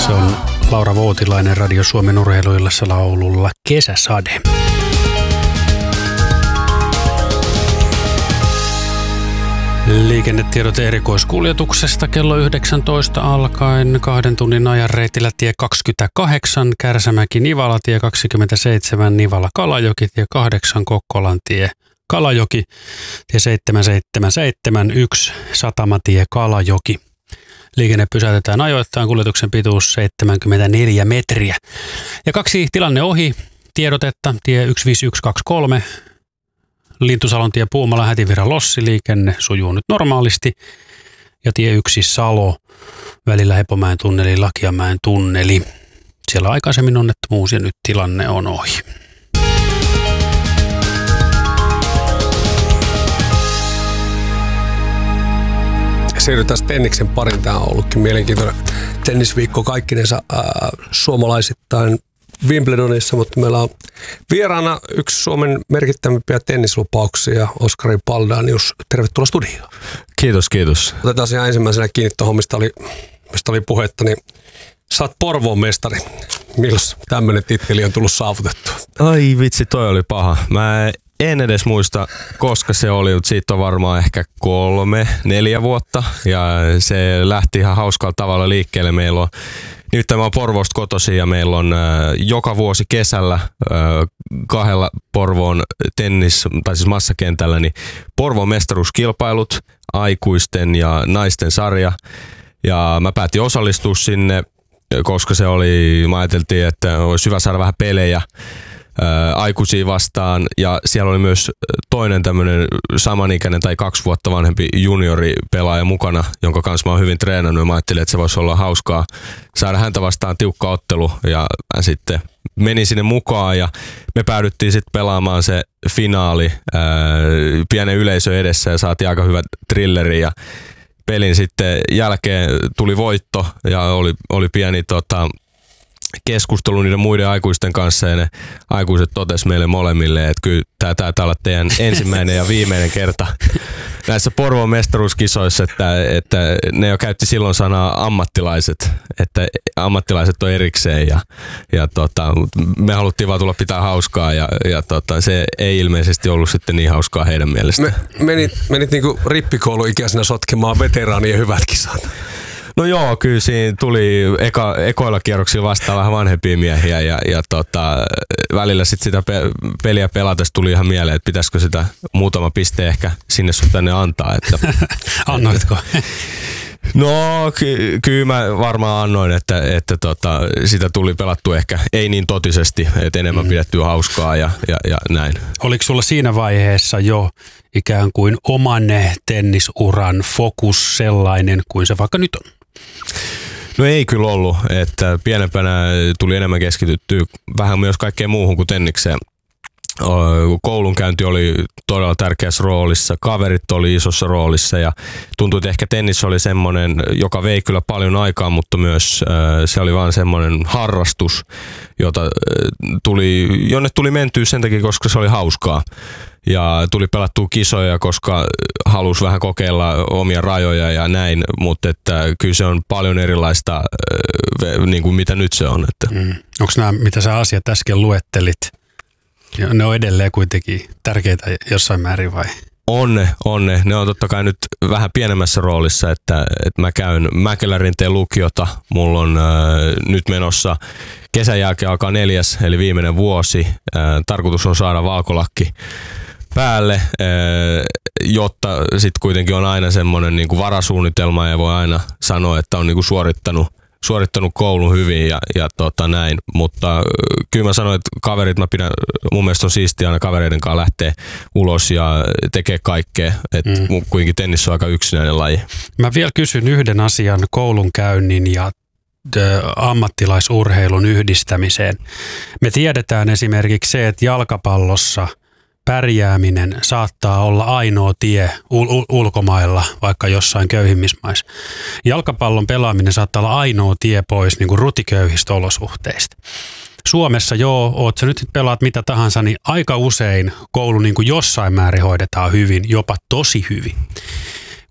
Se on Laura Voutilainen Radio Suomen urheiluillassa laululla Kesäsade. Liikennetiedot erikoiskuljetuksesta kello 19 alkaen 2 tunnin ajan reitillä tie 28, Kärsämäki-Nivala, tie 27, Nivala-Kalajoki, tie 8, Kokkolantie, Kalajoki, tie 7771, Satamatie, Kalajoki. Liikenne pysäytetään ajoittain, kuljetuksen pituus 74 metriä. Ja 2 tilanne ohi, tiedotetta, tie 15123, Lintusalon tie Puumala, Hätivirran Lossi, liikenne sujuu nyt normaalisti. Ja tie 1 Salo, välillä Hepomäen tunneli, Lakiamäen tunneli. Siellä aikaisemmin onnettomuus ja nyt tilanne on ohi. Siirrytään tenniksen parin. Tämä on ollutkin mielenkiintoinen tennisviikko kaikkinensa suomalaisittain Wimbledonissa, mutta meillä on vieraana yksi Suomen merkittävimpiä tennislupauksia, Oskari Baldanius. Tervetuloa studioon. Kiitos, kiitos. Otetaan ihan ensimmäisenä kiinni tuohon, mistä oli puhetta, niin sä oot Porvoon mestari. Milloin tämmöinen titteli on tullut saavutettua? Ai vitsi, toi oli paha. Mä en edes muista, koska se oli, mutta siitä on varmaan ehkä 3-4 vuotta. Ja se lähti ihan hauskalla tavalla liikkeelle. Meillä on, nyt mä oon Porvoosta kotoisin ja meillä on joka vuosi kesällä 2 Porvoon tai siis massakentällä, niin Porvoon mestaruuskilpailut, aikuisten ja naisten sarja. Ja mä päätin osallistua sinne, koska mä ajateltiin, että olisi hyvä saada vähän pelejä aikuisia vastaan, ja siellä oli myös toinen tämmöinen samanikäinen tai 2 vuotta vanhempi junioripelaaja mukana, jonka kanssa mä oon hyvin treenannut, ja mä ajattelin, että se voisi olla hauskaa saada häntä vastaan tiukka ottelu, ja mä sitten menin sinne mukaan, ja me päädyttiin sitten pelaamaan se finaali pienen yleisön edessä, ja saatiin aika hyvä thrilleri, ja pelin sitten jälkeen tuli voitto, ja oli pieni keskustelu niiden muiden aikuisten kanssa, ja ne aikuiset totesi meille molemmille, että kyllä tämä taitaa olla teidän ensimmäinen ja viimeinen kerta näissä Porvoon mestaruuskisoissa, että ne jo käytti silloin sanaa ammattilaiset, että ammattilaiset on erikseen, ja me haluttiin vaan tulla pitää hauskaa, ja se ei ilmeisesti ollut sitten niin hauskaa heidän mielestään. Menit niinku rippikouluikäisenä sotkemaan veteraanien hyvät kisat. No joo, kyllä siinä tuli ekoilla kierroksilla vastaan vähän vanhempia miehiä ja välillä sit sitä peliä pelatessa tuli ihan mieleen, että pitäisikö sitä muutama piste ehkä sinne sun tänne antaa. Että Annoitko? No kyllä mä varmaan annoin, että sitä tuli pelattu ehkä ei niin totisesti, että enemmän pidettyä hauskaa ja näin. Oliko sulla siinä vaiheessa jo ikään kuin oman tennisuran fokus sellainen kuin se vaikka nyt on? No ei kyllä ollut, että pienempänä tuli enemmän keskityttyä vähän myös kaikkeen muuhun kuin tennikseen. Koulunkäynti oli todella tärkeässä roolissa, kaverit oli isossa roolissa ja tuntui, että ehkä tennis oli semmoinen, joka vei kyllä paljon aikaa, mutta myös se oli vaan semmoinen harrastus, jonne tuli mentyä sen takia, koska se oli hauskaa. Ja tuli pelattua kisoja, koska halusi vähän kokeilla omia rajoja ja näin, mutta että kyllä se on paljon erilaista niin kuin mitä nyt se on. Onko nämä, mitä sä asiat äsken luettelit, ne on edelleen kuitenkin tärkeitä jossain määrin vai? On ne. Ne on totta kai nyt vähän pienemmässä roolissa, että mä käyn Mäkelärinteen lukiota. Mulla on nyt menossa kesän jälkeen alkaa 4. eli viimeinen vuosi. Tarkoitus on saada valkolakki päälle, jotta sitten kuitenkin on aina semmoinen niin kuin varasuunnitelma ja voi aina sanoa, että on niin kuin suorittanut koulun hyvin ja näin, mutta kyllä mä sanoin, että mun mielestä on siistiä aina kavereiden kanssa lähteä ulos ja tekee kaikkea, että kuitenkin tennis on aika yksinäinen laji. Mä vielä kysyn yhden asian koulunkäynnin ja ammattilaisurheilun yhdistämiseen. Me tiedetään esimerkiksi se, että jalkapallossa pärjääminen saattaa olla ainoa tie ulkomailla, vaikka jossain köyhimmissä maissa. Jalkapallon pelaaminen saattaa olla ainoa tie pois niin kuin rutiköyhistä olosuhteista. Suomessa oot sä nyt pelaat mitä tahansa, niin aika usein koulu niin kuin jossain määrin hoidetaan hyvin, jopa tosi hyvin.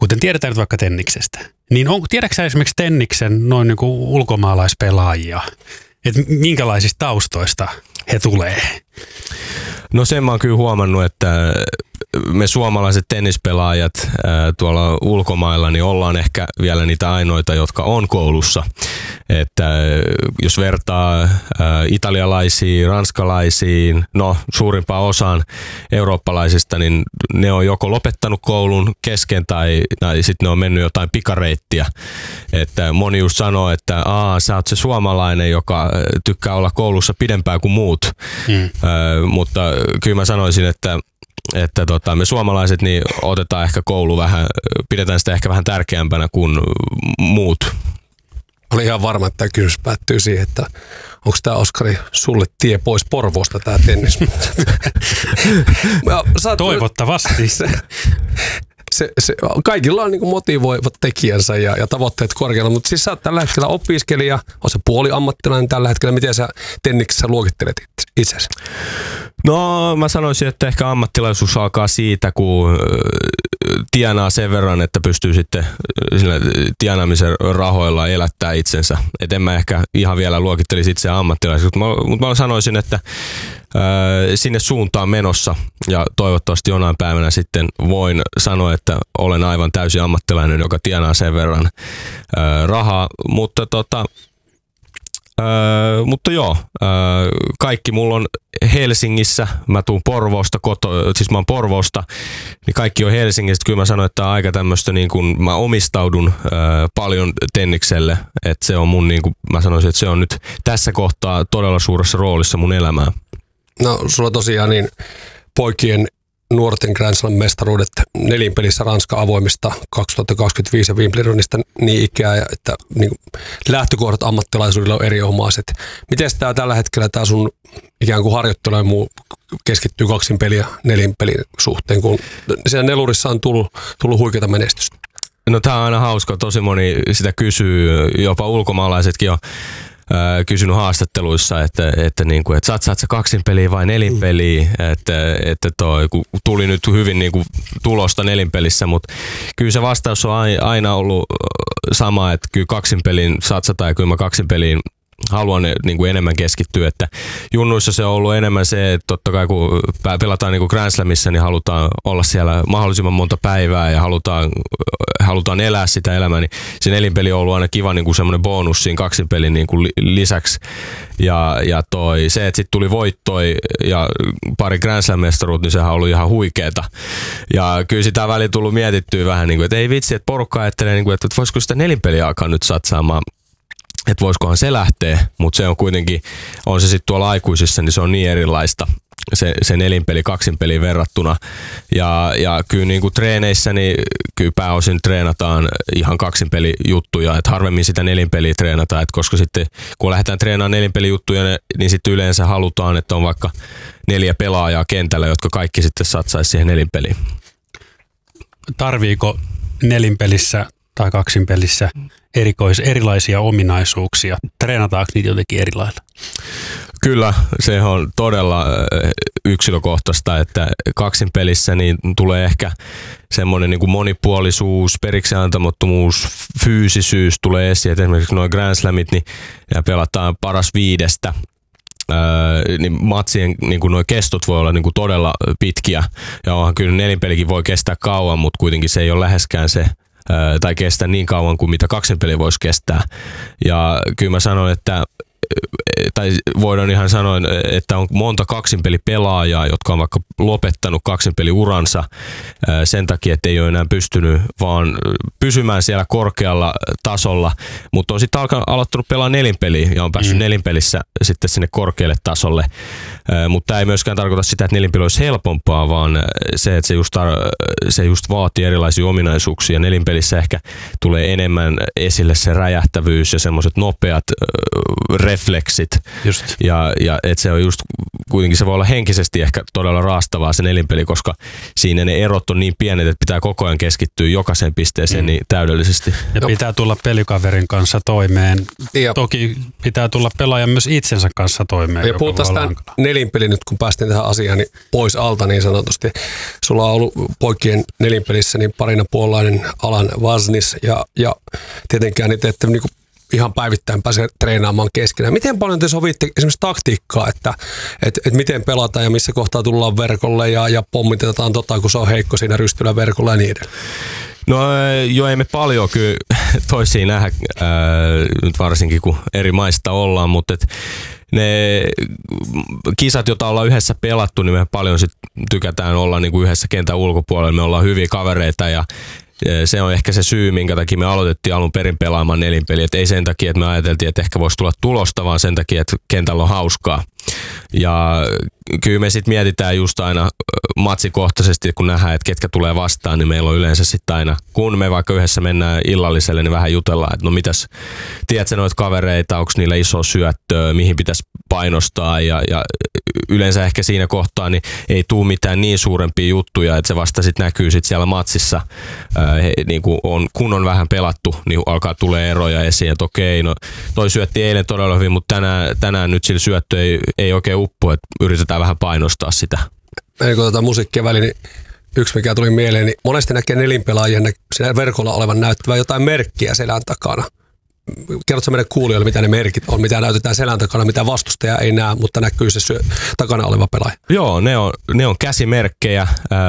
kuten tiedetään nyt vaikka tenniksestä, niin tiedätkö sä esimerkiksi tenniksen noin niin kuin ulkomaalaispelaajia, että minkälaisista taustoista he tulee? No sen mä oon kyllä huomannut, että me suomalaiset tennispelaajat tuolla ulkomailla, niin ollaan ehkä vielä niitä ainoita, jotka on koulussa. Että jos vertaa italialaisiin, ranskalaisiin, no suurimpaan osaan eurooppalaisista, niin ne on joko lopettanut koulun kesken tai sitten ne on mennyt jotain pikareittiä. Että moni just sanoo, että sä oot se suomalainen, joka tykkää olla koulussa pidempään kuin muut. Mutta kyllä mä sanoisin, että me suomalaiset niin otetaan ehkä koulu vähän, pidetään sitä ehkä vähän tärkeämpänä kuin muut. Oli ihan varma, että tämä kysymys päättyy siihen, että onko tämä Oskari sulle tie pois Porvoosta tämä tennis? Toivottavasti. Kaikilla on niin kuin motivoivat tekijänsä ja tavoitteet korkealla, mutta siis sä oot tällä hetkellä opiskelija, on se puoliammattilainen tällä hetkellä. Miten sä tenniksessä luokittelet itsesi? No mä sanoisin, että ehkä ammattilaisuus alkaa siitä, kun tienaa sen verran, että pystyy sitten sillä tienaamisen rahoilla elättää itsensä. Et en mä ehkä ihan vielä luokittelisi itseään ammattilaisuus, mutta mä sanoisin, että sinne suuntaan menossa ja toivottavasti jonain päivänä sitten voin sanoa, että olen aivan täysin ammattilainen, joka tienaa sen verran rahaa, mutta joo, kaikki mulla on Helsingissä, mä tuun Porvoosta, siis mä oon Porvoosta, niin kaikki on Helsingistä. Kyllä mä sanoin, että aika tämmöistä, niin kun mä omistaudun paljon tennikselle, että se on mun, niin kun mä sanoisin, että se on nyt tässä kohtaa todella suuressa roolissa mun elämää. No sulla tosiaan niin poikien nuorten Grand Slam-mestaruudet nelinpelissä Ranskan avoimista 2025 ja Wimbledonista niin ikää, että niin lähtökohdat ammattilaisuudella on erinomaiset. Miten tämä tällä hetkellä tämä sun ikään kuin harjoittelu ja muu keskittyy kaksinpeli ja nelinpelin suhteen, kun siellä nelurissa on tullut huikeata menestystä? No tää on aina hauska, tosi moni sitä kysyy, jopa ulkomaalaisetkin on kysynyt haastatteluissa, että satsaat sä kaksinpeliä vai nelinpeliä, että kun tuli nyt hyvin niin kuin tulosta nelinpelissä, mutta kyllä se vastaus on aina ollut sama, että kyllä kaksinpeliin satsataan ja kyllä mä kaksinpeliin haluan niin kuin enemmän keskittyä, että junnuissa se on ollut enemmän se, että totta kai kun pelataan niin kuin Grand Slamissa, niin halutaan olla siellä mahdollisimman monta päivää ja halutaan elää sitä elämää, niin se nelinpeli on ollut aina kiva niin kuin semmoinen bonus siinä kaksinpelin niin kuin lisäksi. Ja se, että sitten tuli voittoi ja pari Grand Slam-mestaruutta, niin sehän on ollut ihan huikeeta. Ja kyllä sitä väliin tullut mietittyä vähän, niin kuin, että ei vitsi, että porukka ajattelee, niin kuin, että voisiko sitä nelinpeliä alkaa nyt satsaamaan. Että voisikohan se lähteä, mutta se on kuitenkin, on se sitten tuolla aikuisissa, niin se on niin erilaista se nelinpeli kaksinpeliin verrattuna. Ja kyllä niin kuin treeneissä, niin kyllä pääosin treenataan ihan kaksinpelijuttuja, että harvemmin sitä nelinpeliä treenataan, että koska sitten kun lähdetään treenaamaan nelinpelijuttuja, niin sitten yleensä halutaan, että on vaikka 4 pelaajaa kentällä, jotka kaikki sitten satsaisi siihen nelinpeliin. Tarviiko nelinpelissä tai kaksinpelissä erilaisia ominaisuuksia? Treenataanko niitä jotenkin eri lailla? Kyllä, se on todella yksilökohtaista, että kaksinpelissä niin tulee ehkä semmoinen niin kuin monipuolisuus, periksiantamattomuus, fyysisyys tulee esiin, että esimerkiksi nuo Grand Slamit niin ja pelataan paras 5, niin matsien niin kuin nuo kestot voi olla niin kuin todella pitkiä ja onhan kyllä nelinpelikin voi kestää kauan, mutta kuitenkin se ei ole läheskään se tai kestä niin kauan kuin mitä kaksinpeli voisi kestää. Ja kyllä mä sanon, että tai voidaan ihan sanoa, että on monta kaksinpelipelaajaa, jotka on vaikka lopettanut kaksinpeliuransa sen takia, että ei ole enää pystynyt vaan pysymään siellä korkealla tasolla, mutta on sitten aloittanut pelaa nelinpeliä ja on päässyt nelinpelissä sitten sinne korkealle tasolle. Mutta tämä ei myöskään tarkoita sitä, että nelinpeli olisi helpompaa, vaan se, että se just vaatii erilaisia ominaisuuksia. Nelinpelissä ehkä tulee enemmän esille se räjähtävyys ja semmoiset nopeat refleksit. Just. Ja et se on just, kuitenkin se voi olla henkisesti ehkä todella raastavaa se nelinpeli, koska siinä ne erot on niin pienet, että pitää koko ajan keskittyä jokaiseen pisteeseen niin täydellisesti. Ja pitää tulla pelikaverin kanssa toimeen. Ja Toki pitää tulla pelaajan myös itsensä kanssa toimeen. Ja puhutaan tämän nelinpeli nyt, kun päästiin tähän asiaan, niin pois alta niin sanotusti. Sulla on ollut poikien nelinpelissä niin parina puolalainen Alan Vaznis ja tietenkään niitä ette niinku ihan päivittäin pääse treenaamaan keskenään. Miten paljon te sovitte esimerkiksi taktiikkaa, että miten pelataan ja missä kohtaa tullaan verkolle ja pommitetaan kun se on heikko siinä rystyllä verkolla ja niin edelleen? No joo, ei me paljon kyllä toisiin nähdä, nyt varsinkin kun eri maista ollaan, mutta ne kisat, joita ollaan yhdessä pelattu, niin me paljon sit tykätään olla niin kuin yhdessä kentän ulkopuolella. Me ollaan hyviä kavereita ja se on ehkä se syy, minkä takia me aloitettiin alun perin pelaamaan nelinpeliä. Et ei sen takia, että me ajateltiin, että ehkä voisi tulla tulosta, vaan sen takia, että kentällä on hauskaa. Ja kyllä me sitten mietitään just aina matsikohtaisesti, kun nähdään, että ketkä tulee vastaan, niin meillä on yleensä sitten aina, kun me vaikka yhdessä mennään illalliselle, niin vähän jutellaan, että no mitäs, tiedätkö noita kavereita, onko niillä iso syöttöä, mihin pitäisi painostaa ja yleensä ehkä siinä kohtaa niin ei tule mitään niin suurempia juttuja, että se vasta sitten näkyy sit siellä matsissa, niin kun on vähän pelattu, niin alkaa tulee eroja esiin, että okei, no toi syötti eilen todella hyvin, mutta tänään nyt sillä syöttö ei oikein uppo, että yritetään vähän painostaa sitä. Ennen kuin tätä musiikkia väliin, niin yksi mikä tuli mieleen, niin monesti näkee nelinpelaajien siinä verkolla olevan näyttävän jotain merkkiä selän takana. Kerrotko meidän kuulijoille, mitä ne merkit on, mitä näytetään selän takana, mitä vastustaja ei näe, mutta näkyy se takana oleva pelaaja? Joo, ne on käsimerkkejä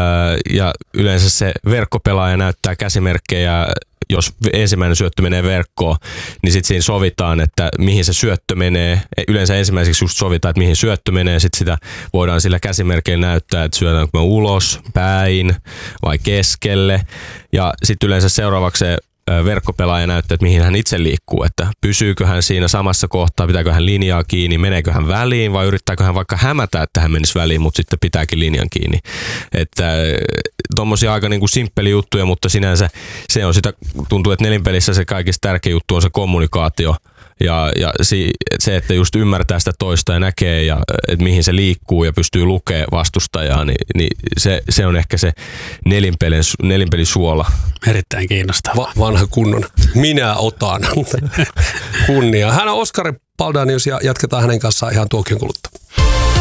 ja yleensä se verkkopelaaja näyttää käsimerkkejä. Jos ensimmäinen syöttö menee verkkoon, niin sitten siinä sovitaan, että mihin se syöttö menee. Yleensä ensimmäiseksi just sovitaan, että mihin syöttö menee. Sitten sitä voidaan sillä käsimerkeillä näyttää, että syötäänkö me ulos, päin vai keskelle. Ja sitten yleensä seuraavaksi se verkkopelaaja näyttää, että mihin hän itse liikkuu, että pysyykö hän siinä samassa kohtaa, pitääkö hän linjaa kiinni, meneekö hän väliin vai yrittääkö hän vaikka hämätä, että hän menisi väliin, mutta sitten pitääkin linjan kiinni. Että tommosia aika niinku simppeli juttuja, mutta sinänsä se on sitä, tuntuu, että nelinpelissä se kaikista tärkein juttu on se kommunikaatio. Ja se, että just ymmärtää sitä toista ja näkee, ja että mihin se liikkuu ja pystyy lukemaan vastustajaa, niin se on ehkä se nelinpelin suola. Erittäin kiinnostava. Vanha kunnon. Minä otan. Kunnia. Hän on Oskari Paldanius ja jatketaan hänen kanssaan ihan tuokion kuluttua.